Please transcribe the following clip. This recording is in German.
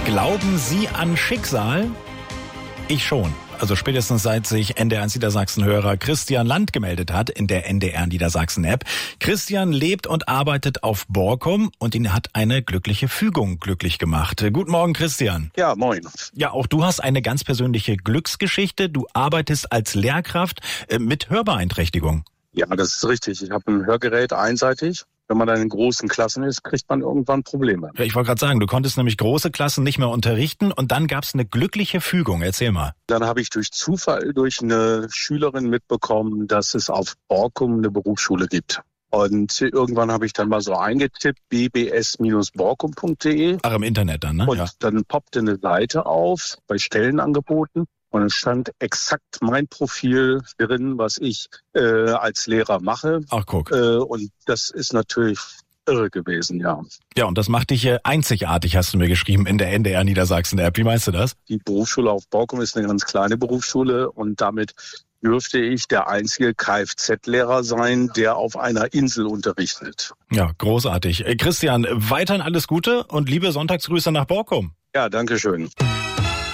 Glauben Sie an Schicksal? Ich schon. Also spätestens seit sich NDR1 Niedersachsen-Hörer Christian Land gemeldet hat in der NDR Niedersachsen-App. Christian lebt und arbeitet auf Borkum und ihn hat eine glückliche Fügung glücklich gemacht. Guten Morgen, Christian. Ja, moin. Ja, auch du hast eine ganz persönliche Glücksgeschichte. Du arbeitest als Lehrkraft mit Hörbeeinträchtigung. Ja, das ist richtig. Ich habe ein Hörgerät einseitig. Wenn man dann in großen Klassen ist, kriegt man irgendwann Probleme. Ja, ich wollte gerade sagen, du konntest nämlich große Klassen nicht mehr unterrichten und dann gab es eine glückliche Fügung. Erzähl mal. Dann habe ich durch Zufall durch eine Schülerin mitbekommen, dass es auf Borkum eine Berufsschule gibt. Und irgendwann habe ich dann mal so eingetippt, bbs-borkum.de. Ach, im Internet dann, ne? Und ja. Dann poppte eine Seite auf bei Stellenangeboten. Und es stand exakt mein Profil drin, was ich als Lehrer mache. Ach, guck. Und das ist natürlich irre gewesen, ja. Ja, und das macht dich einzigartig, hast du mir geschrieben, in der NDR Niedersachsen-App. Wie meinst du das? Die Berufsschule auf Borkum ist eine ganz kleine Berufsschule und damit dürfte ich der einzige Kfz-Lehrer sein, der auf einer Insel unterrichtet. Ja, großartig. Christian, weiterhin alles Gute und liebe Sonntagsgrüße nach Borkum. Ja, danke schön.